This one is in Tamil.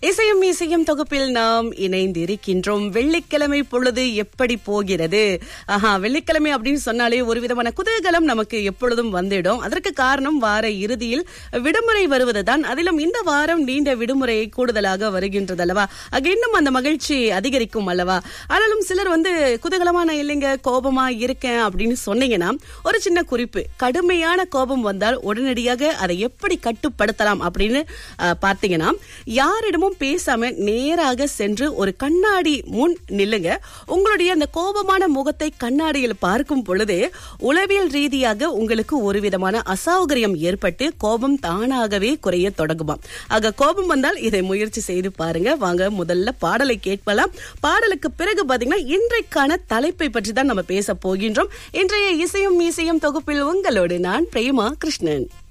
இசையும் இசையும் தொகுப்பில் நாம் இணைந்திருக்கின்றோம். வெள்ளிக்கிழமை பொழுது எப்படி போகிறது? வெள்ளிக்கிழமை அப்படின்னு சொன்னாலே ஒரு விதமான குதூகலம் நமக்கு எப்பொழுதும் வந்துடும். அதற்கு காரணம் வார இறுதியில் விடுமுறை வருவதுதான். அதிலும் இந்த வாரம் நீண்ட விடுமுறை கூடுதலாக வருகின்றது அல்லவா? இன்னும் அந்த மகிழ்ச்சி அதிகரிக்கும் அல்லவா? ஆனாலும் சிலர் குதூகலமா நான் இல்லைங்க, கோபமா இருக்கேன் அப்படின்னு சொன்னீங்கன்னா ஒரு சின்ன குறிப்பு, கடுமையான கோபம் வந்தால் உடனடியாக அதை எப்படி கட்டுப்படுத்தலாம் அப்படின்னு பார்த்தீங்கன்னா, யாரிடமும் பேசாம நேராக சென்று ஒரு கண்ணாடி முன் நில்லுங்க. உங்களுடைய அந்த கோபமான முகத்தை கண்ணாடியில் பார்க்கும் பொழுது உளவியல் ரீதியாக உங்களுக்கு ஒரு விதமான அசௌகரியம் ஏற்பட்டு கோபம் தானாகவே குறைய தொடங்குமா. ஆக கோபம் வந்தால் இதை முயற்சி செய்து பாருங்க. வாங்க முதல்ல பாடலை கேட்கலாம். பாடலுக்கு பிறகு பாத்தீங்கன்னா இன்றைக்கான தலைப்பை பற்றி தான் நம்ம பேச போகின்றோம். இன்றைய இசையும் இசையும் தொகுப்பில் உங்களோடு நான் பிரேமா கிருஷ்ணன்.